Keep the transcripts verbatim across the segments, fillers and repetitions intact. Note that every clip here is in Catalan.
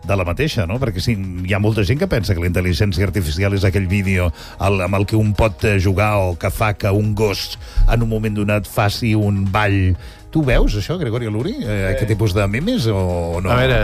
de la mateixa, no? Perquè sí, hi ha molta gent que pensa que la intel·ligència artificial és aquell vídeo el, amb el que un pot jugar o que fa que un gos en un moment donat faci un ball. Tu veus això, Gregori Luri? Eh, aquest tipus de memes o no? A veure,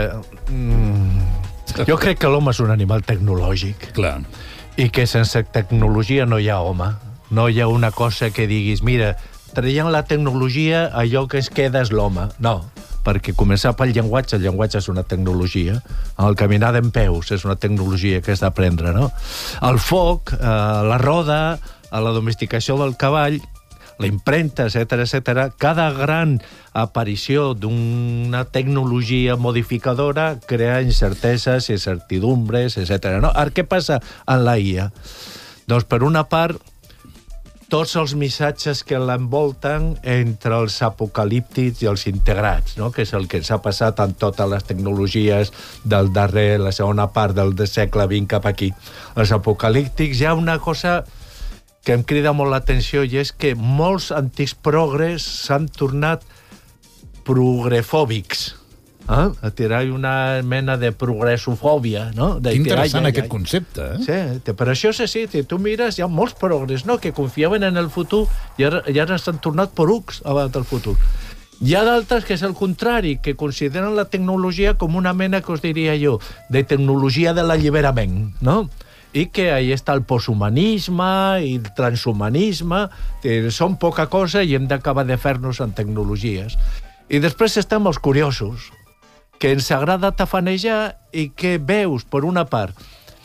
mm, jo crec que l'home és un animal tecnològic. Clar. I que sense tecnologia no hi ha home. No hi ha una cosa que diguis, mira, traient la tecnologia, allò que es queda és l'home. No, perquè començar pel llenguatge, el llenguatge és una tecnologia. El caminar d'en peus és una tecnologia que has d'aprendre, no? El foc, eh, la roda, la domesticació del cavall, la impremta, etcètera, etcètera, cada gran aparició d'una tecnologia modificadora crea incerteses, incertidumbres, etcètera. No? Ara, què passa en la I A? Doncs, per una part, tots els missatges que l'envolten entre els apocalíptics i els integrats, no? Que és el que s'ha passat en totes les tecnologies del darrer, la segona part del segle vint cap aquí. Els apocalíptics, hi ha una cosa que em crida molt l'atenció, i és que molts antics progres s'han tornat progrefòbics. Eh? Tirar una mena de progressofòbia, no? De que interessant ai, ai, aquest ai. concepte, eh? Sí, però això és així. Tu mires, hi ha molts progres, no?, que confiaven en el futur i ara, i ara s'han tornat porucs abans del futur. Hi ha d'altres que és el contrari, que consideren la tecnologia com una mena, que us diria jo, de tecnologia de l'alliberament, no? I que ahí està el posthumanisme i el transhumanisme, que són poca cosa i hem d'acabar de fer-nos en tecnologies. I després estem els curiosos, que ens agrada tafanejar i que veus, per una part,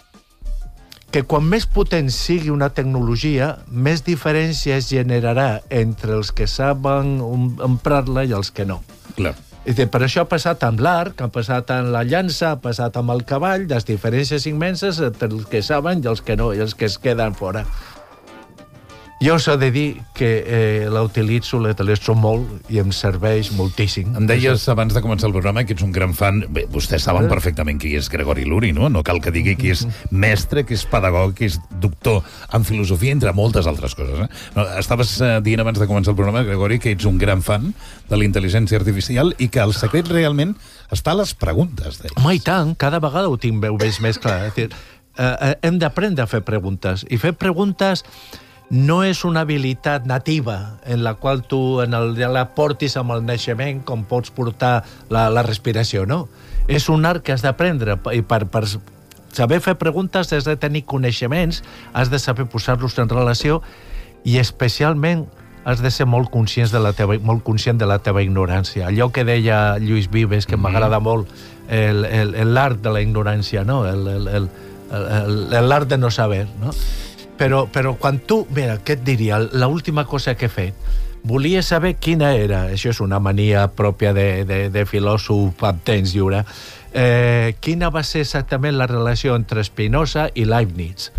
que quan més potent sigui una tecnologia, més diferència es generarà entre els que saben emprar-la i els que no. Clar. I per això ha passat amb l'arc, ha passat amb la llança, ha passat amb el cavall, les diferències immenses entre els que saben i els que no, i els que es queden fora. Jo us he de dir que eh, la utilitzo, la utilitzo molt i em serveix moltíssim. Em deies abans de començar el programa que ets un gran fan. Bé, vostès saben perfectament qui és Gregori Luri, no? No cal que digui qui és mestre, qui és pedagog, qui és doctor en filosofia, entre moltes altres coses. Eh? No, estaves eh, dient abans de començar el programa, Gregori, que ets un gran fan de la intel·ligència artificial i que el secret realment està a les preguntes d'ells. Home, i tant, cada vegada ho tinc veus més clar. És dir, eh, hem d'aprendre a fer preguntes. I fer preguntes no és una habilitat nativa en la qual tu en el, ja la portis amb el naixement com pots portar la, la respiració, no? És un art que has d'aprendre i per, per saber fer preguntes has de tenir coneixements, has de saber posar-los en relació i especialment has de ser molt conscient de la teva, molt conscient de la teva ignorància. Allò que deia Lluís Vives, que m'agrada molt, l'art de la ignorància, no? L'art de no saber, no? Però, però quan tu... Mira, què et diria? L'última cosa que he fet, volia saber quina era, això és una mania pròpia de, de, de filòsof amb temps lliure, eh, quina va ser exactament la relació entre Spinoza i Leibniz.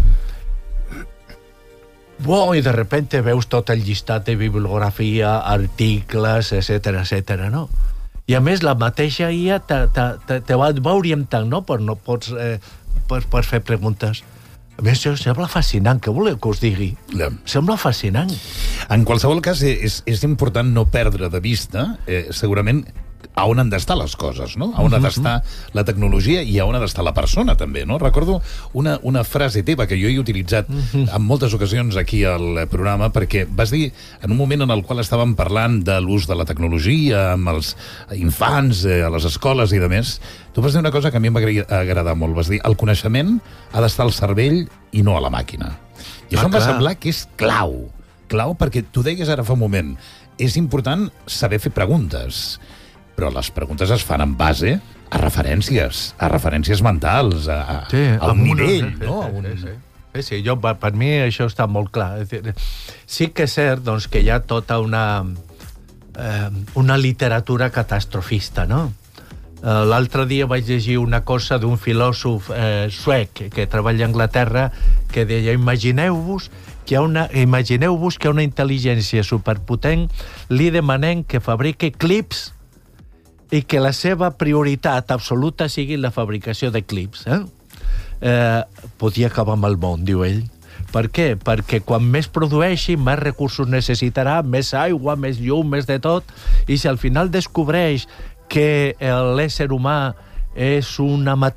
Wow, i de repente veus tot el llistat de bibliografia, articles, etcètera, etcètera, no? I a més, la mateixa I A te, te, te, te va, va orientant, no? Per no pots, eh, per, per fer preguntes. A més, això sembla fascinant. Què voleu que us digui? Yeah. Sembla fascinant. En qualsevol cas, és, és important no perdre de vista, eh, segurament, a on han d'estar les coses, no? A on ha d'estar la tecnologia i a on ha d'estar la persona, també, no? Recordo una, una frase teva que jo he utilitzat en moltes ocasions aquí al programa, perquè vas dir, en un moment en el qual estàvem parlant de l'ús de la tecnologia amb els infants, eh, a les escoles i de més, tu vas dir una cosa que a mi em va agradar molt. Vas dir, el coneixement ha d'estar al cervell i no a la màquina. I això Ah, em va clar. semblar que és clau. Clau perquè tu deies ara fa un moment, és important saber fer preguntes, però les preguntes es fan en base a referències, a referències mentals, a, a, Sí, a un amb una- nivell, sí, no? sí, A un... sí, sí. Sí, sí, jo, per, per mi això està molt clar. És dir, sí que és cert doncs, que hi ha tota una, eh, una literatura catastrofista, no? Eh, L'altre dia vaig llegir una cosa d'un filòsof eh, suec que treballa a Anglaterra que deia, imagineu-vos que hi ha una, imagineu-vos que hi ha una intel·ligència superpotent, li demanem que fabriqui clips i que la seva prioritat absoluta sigui la fabricació de clips. Eh? Eh, podia acabar amb el món, diu ell. Per què? Perquè quan més produeixi, més recursos necessitarà, més aigua, més llum, més de tot, i si al final descobreix que l'ésser humà és una matèria